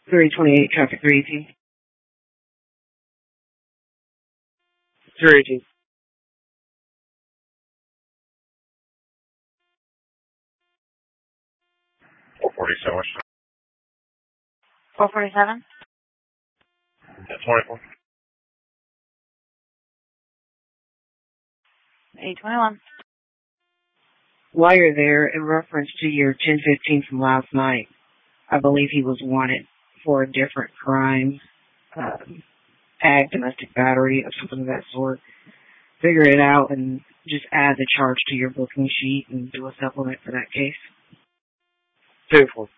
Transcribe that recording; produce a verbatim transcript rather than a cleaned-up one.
three twenty-eight, traffic three eighteen. three eighteen. four forty-seven. four forty-seven? Yeah, twenty-four. eight twenty-one. While you're there, in reference to your ten fifteen from last night, I believe he was wanted for a different crime, um, ag, domestic battery, or something of that sort. Figure it out and just add the charge to your booking sheet and do a supplement for that case. two four.